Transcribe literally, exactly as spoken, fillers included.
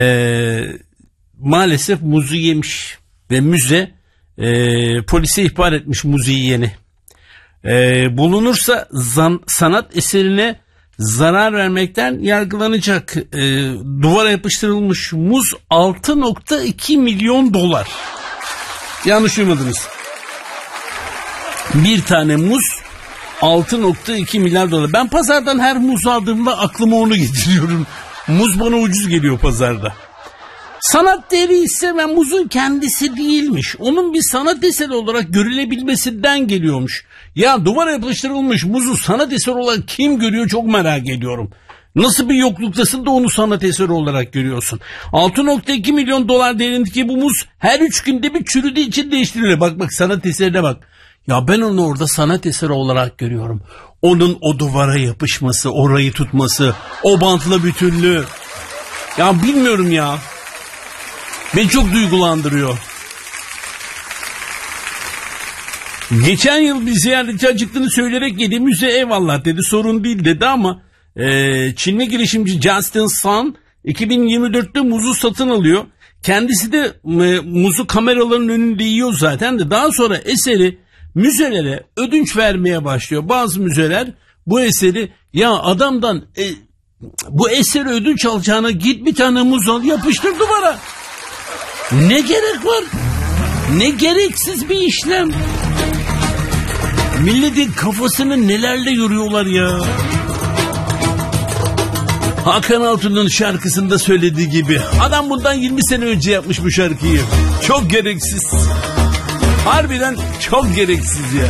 Ee, maalesef muzu yemiş ve müze e, polise ihbar etmiş muzu yiyeni. Ee, bulunursa zan, sanat eserine zarar vermekten yargılanacak. Ee, duvara yapıştırılmış muz altı nokta iki milyon dolar. Yanlış duymadınız. Bir tane muz altı nokta iki milyar dolar. Ben pazardan her muz aldığımda aklıma onu getiriyorum. Muz bana ucuz geliyor pazarda. Sanat değeri ise ben muzun kendisi değilmiş. Onun bir sanat eseri olarak görülebilmesinden geliyormuş. Ya duvara yapıştırılmış muzu sanat eseri olarak kim görüyor çok merak ediyorum. Nasıl bir yokluktasın da onu sanat eseri olarak görüyorsun. altı nokta iki milyon dolar değerindeki bu muz her üç günde bir çürüdüğü için değiştiriliyor. Bak bak sanat eserine bak. Ya ben onu orada sanat eseri olarak görüyorum. Onun o duvara yapışması, orayı tutması, o bantla bütünlüğü. Ya bilmiyorum ya. Beni çok duygulandırıyor. Geçen yıl bir ziyaretçi acıktığını söyleyerek yedi müze eyvallah dedi, sorun değil dedi ama e, Çinli girişimci Justin Sun iki bin yirmi dörtte muzu satın alıyor. Kendisi de e, muzu kameraların önünde yiyor zaten de daha sonra eseri müzelere ödünç vermeye başlıyor. Bazı müzeler bu eseri ya adamdan e, bu eseri ödünç alacağına git bir tane muz al yapıştır duvara. Ne gerek var? Ne gereksiz bir işlem. Milletin kafasını nelerle yoruyorlar ya. Hakan Altun'un şarkısında söylediği gibi. Adam bundan yirmi sene önce yapmış bu şarkıyı. Çok gereksiz. Harbiden çok gereksiz ya.